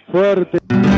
Fuerte.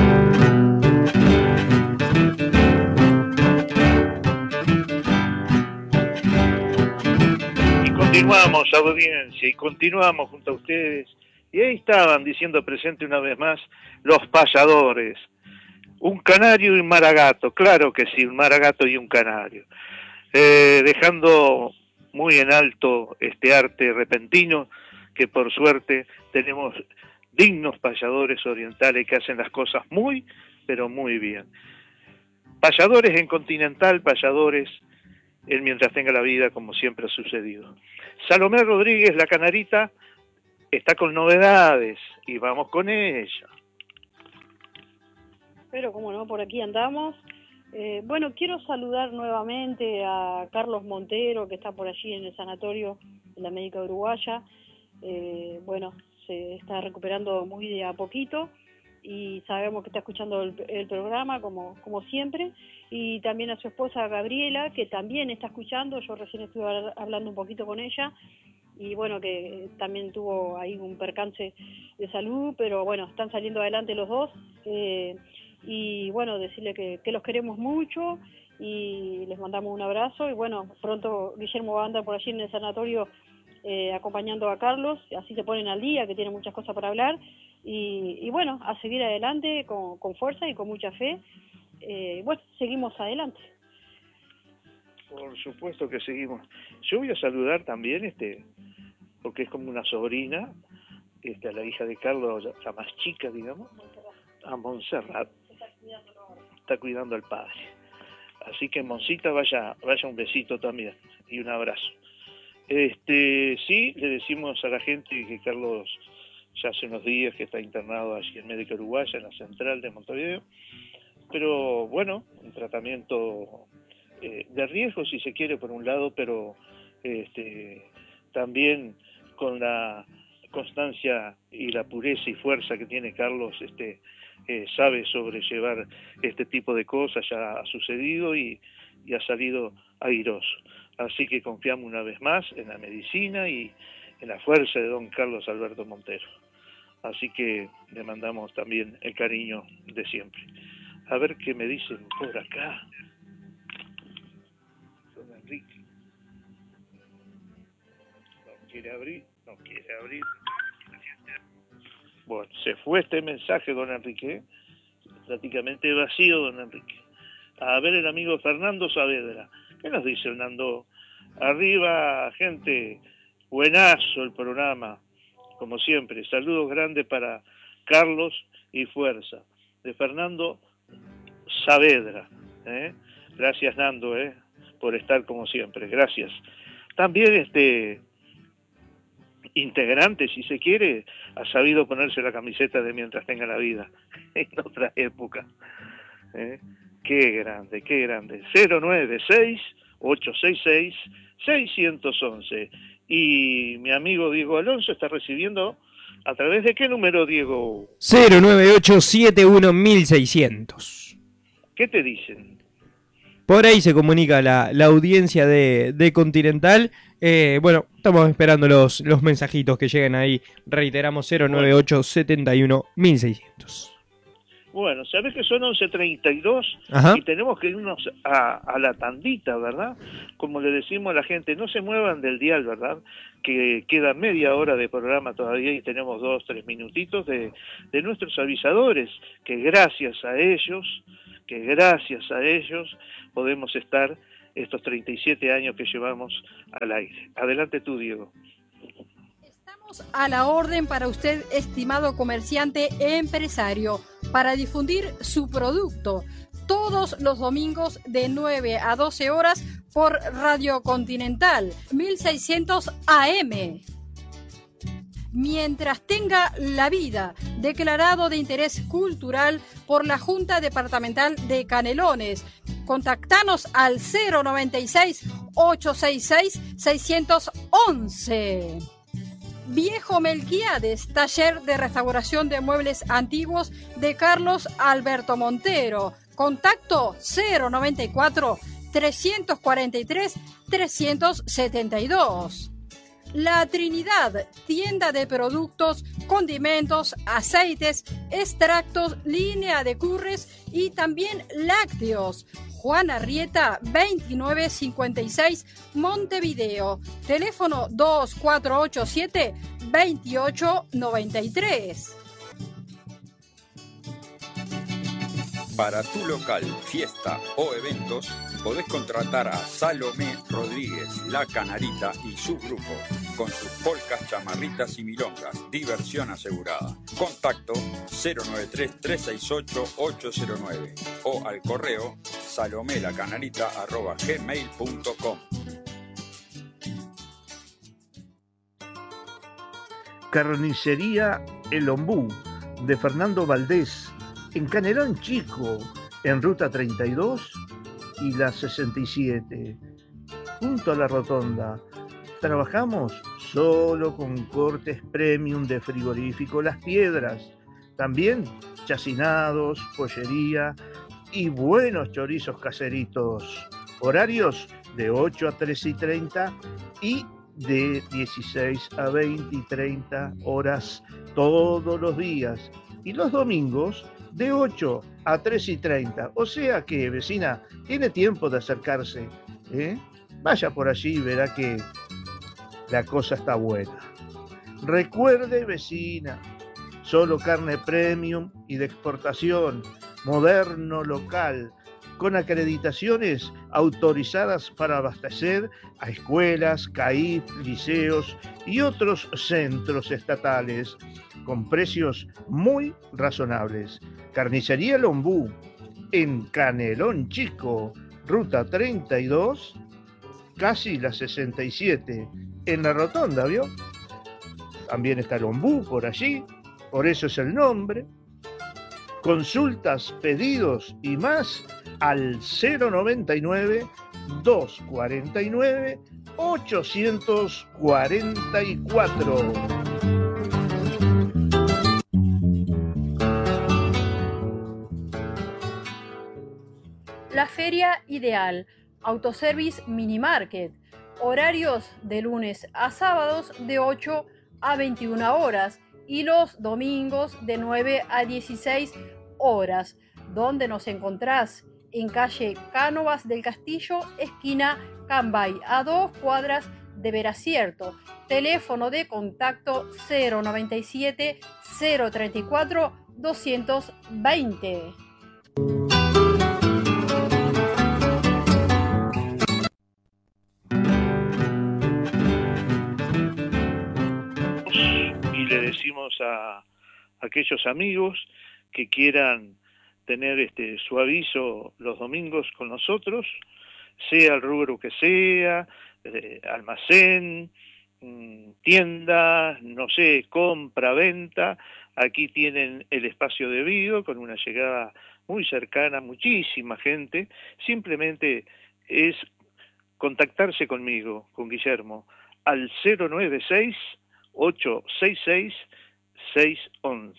Y continuamos, audiencia, y continuamos junto a ustedes. Y ahí estaban diciendo presente una vez más los payadores. Un canario y un maragato, claro que sí, un maragato y un canario. Dejando muy en alto este arte repentino, que por suerte tenemos dignos payadores orientales que hacen las cosas muy, pero muy bien. Payadores en Continental, payadores en Mientras Tenga la Vida, como siempre ha sucedido. Salomé Rodríguez, la canarita, está con novedades y vamos con ella. Pero cómo no, por aquí andamos. Bueno, quiero saludar nuevamente a Carlos Montero, que está por allí en el sanatorio de la Médica Uruguaya. Bueno, se está recuperando muy de a poquito y sabemos que está escuchando el programa como siempre. Y también a su esposa Gabriela, que también está escuchando. Yo recién estuve hablando un poquito con ella. Y bueno, que también tuvo ahí un percance de salud, pero bueno, están saliendo adelante los dos. Y bueno, decirle que los queremos mucho y les mandamos un abrazo. Y bueno, pronto Guillermo va a andar por allí en el sanatorio acompañando a Carlos, así se ponen al día, que tiene muchas cosas para hablar. Y bueno, a seguir adelante con fuerza y con mucha fe. Bueno, seguimos adelante. Por supuesto que seguimos. Yo voy a saludar también, porque es como una sobrina, a la hija de Carlos, la más chica, digamos, a Montserrat. Está cuidando al padre. Así que Moncita, vaya un besito también y un abrazo. Sí, le decimos a la gente que Carlos ya hace unos días que está internado allí en Médica Uruguaya, en la central de Montevideo, pero bueno, un tratamiento de riesgo si se quiere por un lado, pero también con la constancia y la pureza y fuerza que tiene Carlos, sabe sobrellevar este tipo de cosas, ya ha sucedido y ha salido airoso. Así que confiamos una vez más en la medicina y en la fuerza de don Carlos Alberto Montero. Así que le mandamos también el cariño de siempre. A ver qué me dicen por acá. Don Enrique. No quiere abrir. Bueno, se fue este mensaje, don Enrique. Prácticamente vacío, don Enrique. A ver el amigo Fernando Saavedra. ¿Qué nos dice Hernando? Arriba, gente. Buenazo el programa, como siempre. Saludos grandes para Carlos y fuerza. De Fernando Saavedra. Gracias, Nando, por estar como siempre. Gracias. También integrante, si se quiere, ha sabido ponerse la camiseta de Mientras Tenga la Vida en otra época. Qué grande, qué grande. 096-866-611. Y mi amigo Diego Alonso está recibiendo, ¿a través de qué número, Diego? 098-71-1600. ¿Qué te dicen? Por ahí se comunica la audiencia de Continental. Bueno, estamos esperando los mensajitos que lleguen ahí. Reiteramos, 098-71-1600. Bueno, sabés que son 11:32 y tenemos que irnos a la tandita, ¿verdad? Como le decimos a la gente, no se muevan del dial, ¿verdad? Que queda media hora de programa todavía y tenemos 2-3 minutitos de nuestros avisadores, que gracias a ellos podemos estar estos 37 años que llevamos al aire. Adelante tú, Diego. Estamos a la orden para usted, estimado comerciante e empresario, para difundir su producto todos los domingos de 9 a 12 horas por Radio Continental 1600 AM. Mientras Tenga la Vida, declarado de interés cultural por la Junta Departamental de Canelones. Contactanos al 096-866-611. Viejo Melquiades, taller de restauración de muebles antiguos de Carlos Alberto Montero. Contacto 094-343-372. La Trinidad, tienda de productos, condimentos, aceites, extractos, línea de curres y también lácteos. Juan Arrieta, 2956, Montevideo. Teléfono 2487-2893. Para tu local, fiesta o eventos, podés contratar a Salomé Rodríguez, La Canarita y su grupo, con sus polcas, chamarritas y milongas. Diversión asegurada. Contacto 093-368-809 o al correo salomelacanarita@gmail.com. Carnicería El Ombú, de Fernando Valdés, en Canelón Chico, en Ruta 32 y la 67, junto a la rotonda. Trabajamos solo con cortes premium de frigorífico Las Piedras, también chacinados, pollería y buenos chorizos caseritos. Horarios de 8 a 13:30 y de 16 a 20 y 30 horas todos los días. Y los domingos de 8 a 13:30. O sea que, vecina, tiene tiempo de acercarse. Vaya por allí y verá que la cosa está buena. Recuerde, vecina, solo carne premium y de exportación, moderno local, con acreditaciones autorizadas para abastecer a escuelas, CAIF, liceos y otros centros estatales, con precios muy razonables. Carnicería El Ombú, en Canelón Chico, Ruta 32, casi la 67, en la rotonda, ¿vio? También está El Ombú por allí, por eso es el nombre. Consultas, pedidos y más al 099-249-844. La Feria Ideal, Autoservice Mini Market, horarios de lunes a sábados de 8 a 21 horas y los domingos de 9 a 16 horas. ¿Dónde nos encontrás? En calle Cánovas del Castillo, esquina Cambay, a 2 cuadras de Veracierto. Teléfono de contacto 097 034 220. Y le decimos a aquellos amigos que quieran tener su aviso los domingos con nosotros, sea el rubro que sea, almacén, tienda, no sé, compra, venta. Aquí tienen el espacio debido, con una llegada muy cercana, muchísima gente. Simplemente es contactarse conmigo, con Guillermo, al 096-866-611.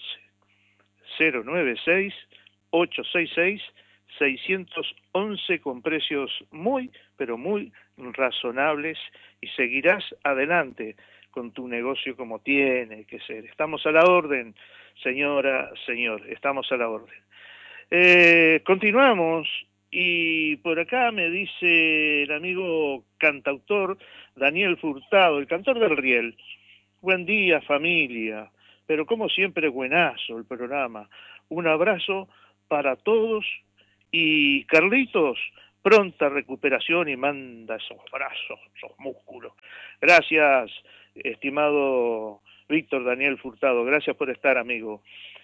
096-866-611, con precios muy, pero muy razonables, y seguirás adelante con tu negocio como tiene que ser. Estamos a la orden, señora, señor, estamos a la orden. Continuamos, y por acá me dice el amigo cantautor Daniel Furtado, el cantor del Riel. Buen día, familia, pero como siempre buenazo el programa. Un abrazo para todos, y Carlitos, pronta recuperación y manda esos brazos, esos músculos. Gracias, estimado Víctor Daniel Furtado, gracias por estar, amigo.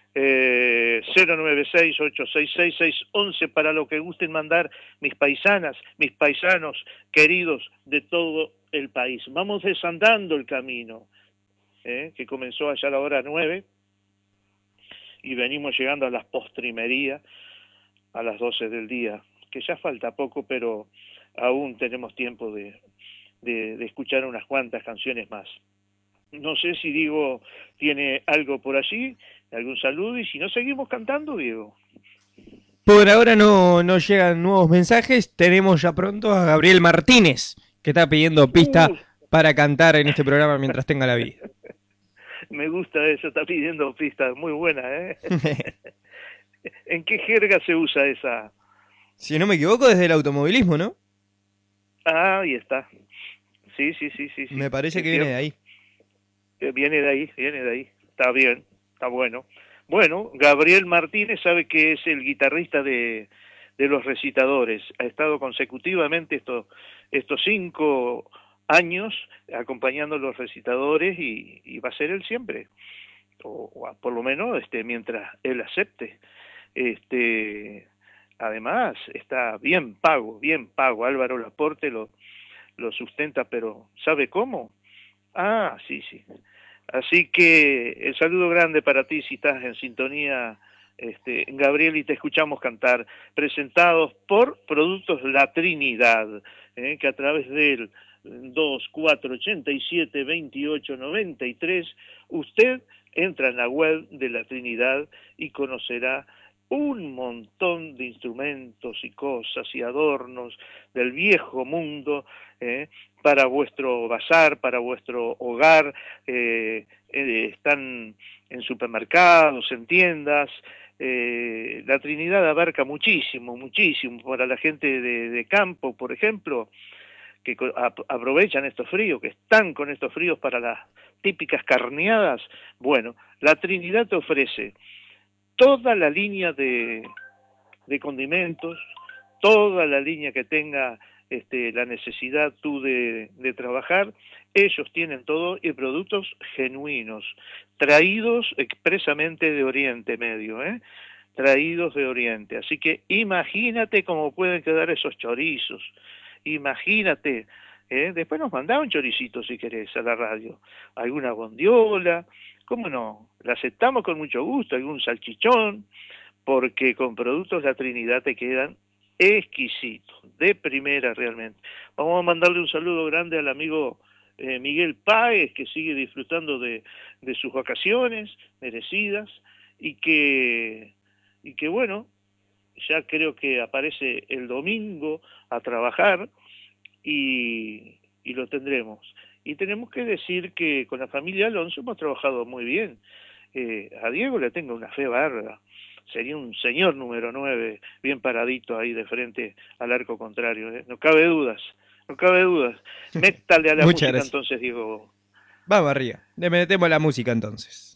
096-866-611 para lo que gusten mandar mis paisanas, mis paisanos queridos de todo el país. Vamos desandando el camino, que comenzó allá a la hora 9, y venimos llegando a las postrimerías a las 12 del día, que ya falta poco, pero aún tenemos tiempo de escuchar unas cuantas canciones más. No sé si Diego tiene algo por allí, algún saludo, y si no, seguimos cantando, Diego. Por ahora no llegan nuevos mensajes. Tenemos ya pronto a Gabriel Martínez, que está pidiendo pista para cantar en este programa mientras tenga la vida. Me gusta eso, está pidiendo pistas, muy buena, ¿eh? ¿En qué jerga se usa esa? Si no me equivoco, desde el automovilismo, ¿no? Ah, ahí está. Sí. Me parece Es que viene cierto. de ahí. Viene de ahí. Está bien, está bueno. Bueno, Gabriel Martínez sabe que es el guitarrista de los recitadores. Ha estado consecutivamente estos 5 años acompañando a los recitadores y va a ser él siempre. O por lo menos mientras él acepte. Además, está bien pago. Álvaro Laporte lo sustenta, pero ¿sabe cómo? Ah, sí. Así que el saludo grande para ti si estás en sintonía, Gabriel, y te escuchamos cantar, presentados por Productos La Trinidad, que a través del 2487-2893, usted entra en la web de La Trinidad y conocerá un montón de instrumentos y cosas y adornos del viejo mundo, para vuestro bazar, para vuestro hogar, están en supermercados, en tiendas. La Trinidad abarca muchísimo, para la gente de campo, por ejemplo, que aprovechan estos fríos, que están con estos fríos para las típicas carneadas. Bueno, la Trinidad te ofrece toda la línea de condimentos, toda la línea que tenga la necesidad tú de trabajar. Ellos tienen todo y productos genuinos, traídos expresamente de Oriente Medio, traídos de Oriente. Así que imagínate cómo pueden quedar esos chorizos, imagínate. Después nos mandá un choricito si querés a la radio, alguna bondiola, cómo no, la aceptamos con mucho gusto, algún salchichón, porque con Productos La Trinidad te quedan exquisitos, de primera realmente. Vamos a mandarle un saludo grande al amigo Miguel Páez, que sigue disfrutando de sus vacaciones merecidas, y que bueno, ya creo que aparece el domingo a trabajar, y lo tendremos. Y tenemos que decir que con la familia Alonso hemos trabajado muy bien. A Diego le tengo una fe bárbara. Sería un señor número 9, bien paradito ahí de frente al arco contrario. No cabe dudas. Métale a la Muchas música gracias. entonces, Diego. Vamos arriba. Le metemos la música entonces.